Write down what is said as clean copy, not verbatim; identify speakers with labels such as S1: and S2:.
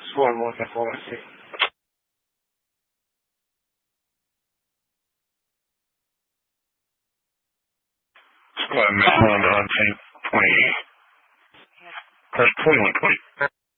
S1: what I'm looking for. Let's see. Squad Miss Honda on 20. That's 2120.